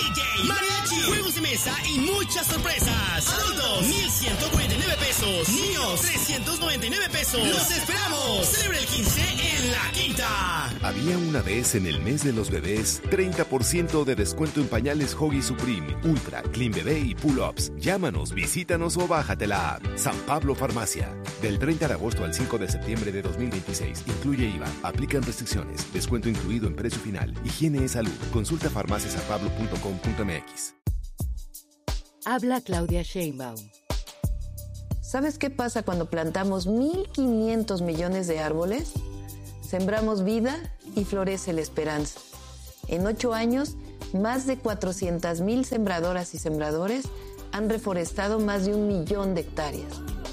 DJ, mariachi, juegos de mesa y muchas sorpresas. Adultos, 1,149 pesos. Niños, 399 pesos. ¡Los esperamos! Celebra el 15 en La Quinta. Había una vez en el mes de los bebés 30% de descuento en pañales Huggies Supreme, Ultra, Clean Bebé y Pull-Ups. Llámanos, visítanos o bájate la app. San Pablo Farmacia. Del 30 de agosto al 5 de septiembre de 2026. Incluye IVA. Aplican restricciones. Descuento incluido en precio final. Higiene y salud. Consulta farmaciasanpablo.com.mx. Habla Claudia Sheinbaum. ¿Sabes qué pasa cuando plantamos 1,500 millones de árboles? Sembramos vida y florece la esperanza. En 8 años, más de 400,000 sembradoras y sembradores han reforestado más de 1 millón de hectáreas.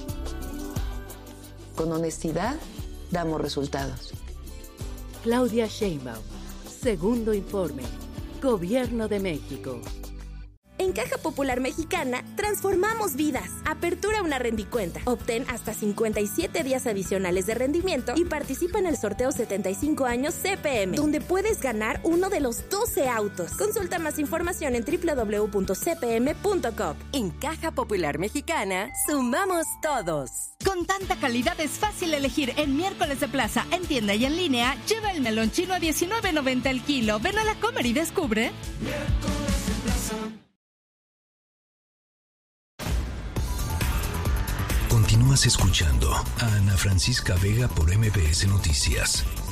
Con honestidad, damos resultados. Claudia Sheinbaum. Segundo informe. Gobierno de México. En Caja Popular Mexicana, transformamos vidas. Apertura una rendicuenta. Obtén hasta 57 días adicionales de rendimiento y participa en el sorteo 75 años CPM, donde puedes ganar uno de los 12 autos. Consulta más información en www.cpm.com. En Caja Popular Mexicana, sumamos todos. Con tanta calidad es fácil elegir en Miércoles de Plaza, en tienda y en línea. Lleva el melón chino a $19.90 el kilo. Ven a la Comer y descubre. Miércoles de Plaza. Continúas escuchando a Ana Francisca Vega por MBS Noticias.